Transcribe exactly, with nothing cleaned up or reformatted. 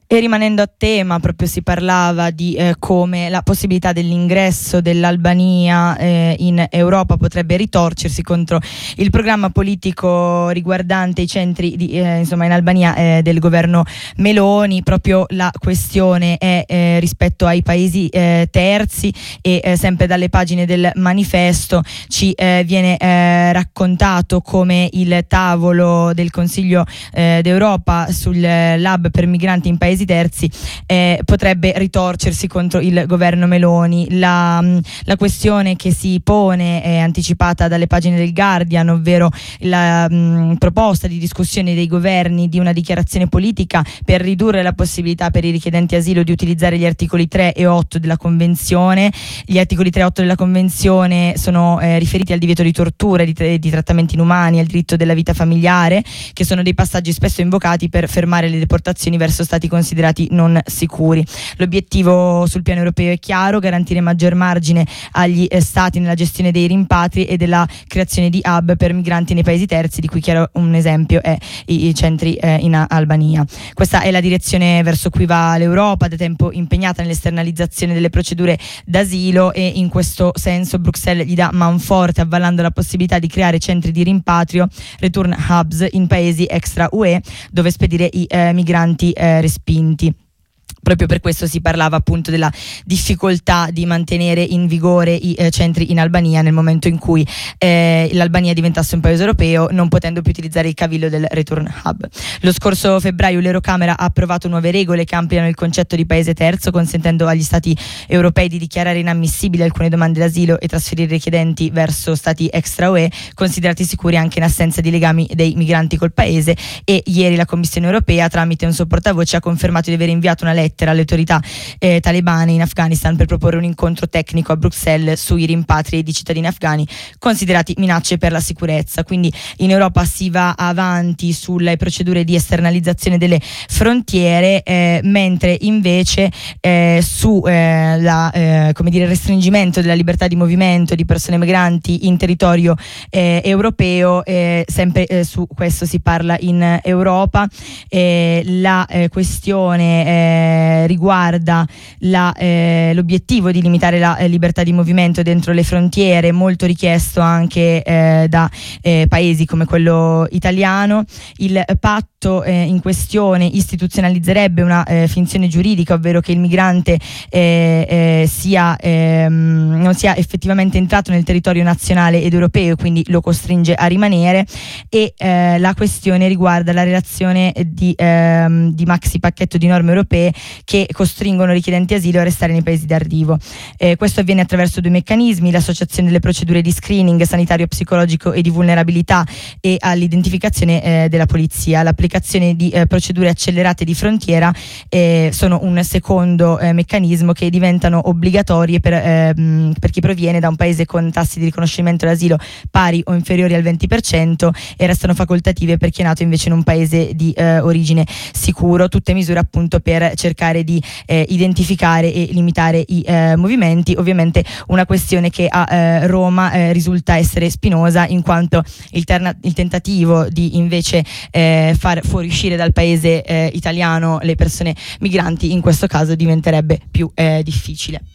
E rimanendo a tema, proprio si parlava di eh, come la possibilità dell'ingresso dell'Albania eh, in Europa potrebbe ritorcersi contro il programma politico riguardante i centri di, eh, insomma in Albania eh, del governo Meloni. Proprio la questione è eh, rispetto ai paesi eh, terzi e eh, sempre dalle pagine del manifesto ci eh, viene eh, raccontato come il tavolo del Consiglio eh, d'Europa sul eh, lab per migranti in paesi terzi eh, potrebbe ritorcersi contro il governo Meloni. La, la questione che si pone è anticipata dalle pagine del Guardian, ovvero la mh, proposta di discussione dei governi di una dichiarazione politica per ridurre la possibilità per i richiedenti asilo di utilizzare gli articoli tre e otto della Convenzione. Gli articoli tre e otto della Convenzione sono eh, riferiti al divieto di tortura, di, di trattamenti inumani, al diritto della vita familiare, che sono dei passaggi spesso invocati per fermare le deportazioni verso stati considerati non sicuri. L'obiettivo sul piano europeo è chiaro: garantire maggior margine agli eh, stati nella gestione dei rimpatri e della creazione di hub per migranti nei paesi terzi, di cui chiaro un esempio è i, i centri eh, in Albania. Questa è la direzione verso cui va l'Europa, da tempo impegnata nell'esternalizzazione delle procedure d'asilo, e in questo senso Bruxelles gli dà manforte avvallando la possibilità di creare centri di rimpatrio, return hubs, in paesi extra U E dove spedire i eh, migranti eh, respinti. Proprio per questo si parlava appunto della difficoltà di mantenere in vigore i eh, centri in Albania nel momento in cui eh, l'Albania diventasse un paese europeo, non potendo più utilizzare il cavillo del Return Hub. Lo scorso febbraio l'Eurocamera ha approvato nuove regole che ampliano il concetto di paese terzo, consentendo agli stati europei di dichiarare inammissibili alcune domande d'asilo e trasferire i richiedenti verso stati extra U E considerati sicuri anche in assenza di legami dei migranti col paese. E ieri la Commissione europea, tramite un suo portavoce, ha confermato di aver inviato una lettera alle autorità eh, talebane in Afghanistan per proporre un incontro tecnico a Bruxelles sui rimpatri di cittadini afghani considerati minacce per la sicurezza. Quindi in Europa si va avanti sulle procedure di esternalizzazione delle frontiere, eh, mentre invece eh, su eh, la, eh, come dire, restringimento della libertà di movimento di persone migranti in territorio eh, europeo, eh, sempre eh, su questo si parla in Europa. Eh, la eh, questione eh, riguarda la, eh, l'obiettivo di limitare la eh, libertà di movimento dentro le frontiere, molto richiesto anche eh, da eh, paesi come quello italiano. Il patto eh, in questione istituzionalizzerebbe una eh, finzione giuridica, ovvero che il migrante eh, eh, sia, ehm, non sia effettivamente entrato nel territorio nazionale ed europeo e quindi lo costringe a rimanere. E eh, la questione riguarda la relazione di, ehm, di maxi pacchetto di norme europee che costringono i richiedenti asilo a restare nei paesi d'arrivo. Eh, questo avviene attraverso due meccanismi: l'associazione delle procedure di screening sanitario, psicologico e di vulnerabilità e all'identificazione eh, della polizia. L'applicazione di eh, procedure accelerate di frontiera eh, sono un secondo eh, meccanismo che diventano obbligatorie per, eh, per chi proviene da un paese con tassi di riconoscimento d'asilo pari o inferiori al venti per cento e restano facoltative per chi è nato invece in un paese di eh, origine sicuro. Tutte misure appunto per cercare di eh, identificare e limitare i eh, movimenti. Ovviamente una questione che a eh, Roma eh, risulta essere spinosa, in quanto il, terna- il tentativo di invece eh, far fuoriuscire dal paese eh, italiano le persone migranti in questo caso diventerebbe più eh, difficile.